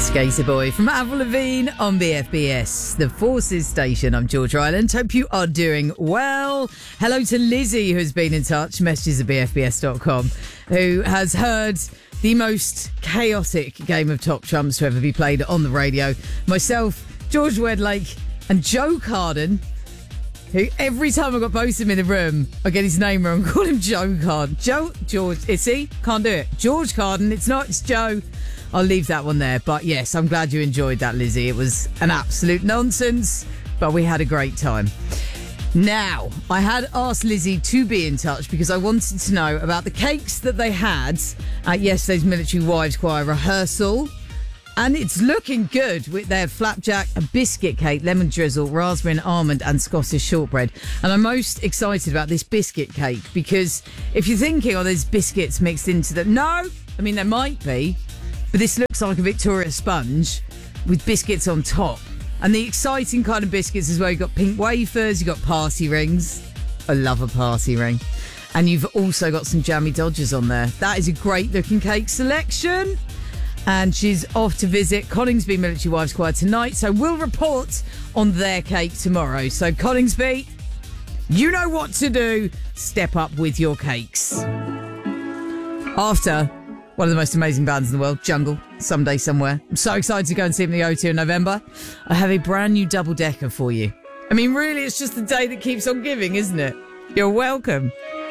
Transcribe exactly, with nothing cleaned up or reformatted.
Skater Boy from Avril Lavigne on B F B S, the Forces Station. I'm George Ryland. Hope you are doing well. Hello to Lizzie, who's been in touch, messages at b f b s dot com, who has heard the most chaotic game of Top Trumps to ever be played on the radio. Myself, George Wedlake, and Joe Carden, who every time I got both of them in the room, I get his name wrong, call him Joe Carden. Joe, George, is he? Can't do it. George Carden, it's not, it's Joe. I'll leave that one there. But yes, I'm glad you enjoyed that, Lizzie. It was an absolute nonsense, but we had a great time. Now, I had asked Lizzie to be in touch because I wanted to know about the cakes that they had at yesterday's Military Wives Choir rehearsal. And it's looking good. They had flapjack, a biscuit cake, lemon drizzle, raspberry and almond, and Scottish shortbread. And I'm most excited about this biscuit cake because if you're thinking, oh, there's biscuits mixed into them. No, I mean, there might be. But this looks like a Victoria sponge with biscuits on top. And the exciting kind of biscuits as well. You've got pink wafers, you've got party rings. I love a party ring. And you've also got some jammy Dodgers on there. That is a great looking cake selection. And she's off to visit Coningsby Military Wives Choir tonight. So we'll report on their cake tomorrow. So Coningsby, you know what to do. Step up with your cakes. After one of the most amazing bands in the world, Jungle, Someday Somewhere. I'm so excited to go and see them in the O two in November. I have a brand new double-decker for you. I mean, really, it's just the day that keeps on giving, isn't it? You're welcome.